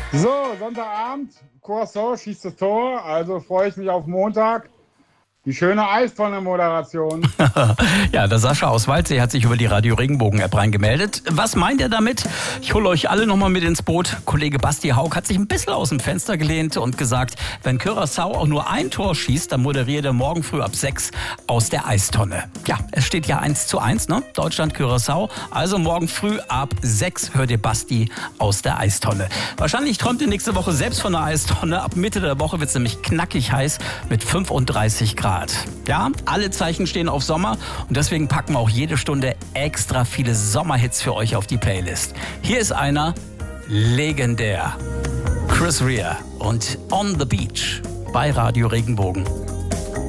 So, Sonntagabend, Curacao schießt das Tor, also freue ich mich auf Montag. Die schöne Eistonne-Moderation. Ja, der Sascha aus Waldsee hat sich über die Radio Regenbogen-App reingemeldet. Was meint er damit? Ich hole euch alle nochmal mit ins Boot. Kollege Basti Haug hat sich ein bisschen aus dem Fenster gelehnt und gesagt, wenn Curaçao auch nur ein Tor schießt, dann moderiert er morgen früh ab 6 aus der Eistonne. Ja, es steht ja 1:1, ne? Deutschland-Curaçao. Also morgen früh ab 6 hört ihr Basti aus der Eistonne. Wahrscheinlich träumt ihr nächste Woche selbst von der Eistonne. Ab Mitte der Woche wird es nämlich knackig heiß mit 35 Grad. Ja, alle Zeichen stehen auf Sommer und deswegen packen wir auch jede Stunde extra viele Sommerhits für euch auf die Playlist. Hier ist einer legendär. Chris Rea und On the Beach bei Radio Regenbogen.